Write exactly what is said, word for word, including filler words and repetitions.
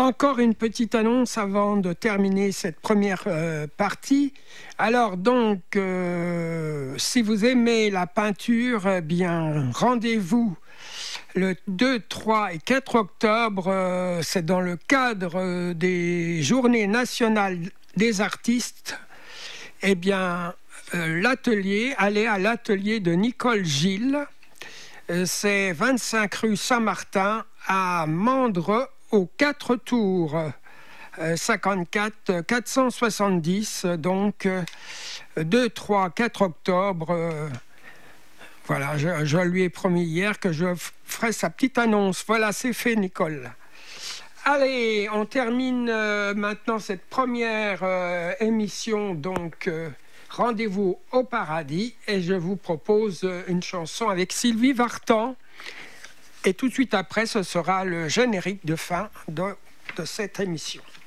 encore une petite annonce avant de terminer cette première euh, partie. Alors donc, euh, si vous aimez la peinture, eh bien, rendez-vous le deux, trois et quatre octobre. Euh, c'est dans le cadre euh, des Journées nationales des artistes. Eh bien, euh, l'atelier, allez à l'atelier de Nicole Gilles. Euh, c'est vingt-cinq rue Saint-Martin à Mandres, aux quatre tours, euh, cinquante-quatre quatre cent soixante-dix, donc euh, deux, trois, quatre octobre. Euh, voilà, je, je lui ai promis hier que je ferai sa petite annonce. Voilà, c'est fait, Nicole. Allez, on termine euh, maintenant cette première euh, émission, donc euh, rendez-vous au paradis, et je vous propose euh, une chanson avec Sylvie Vartan. Et tout de suite après, ce sera le générique de fin de, de cette émission.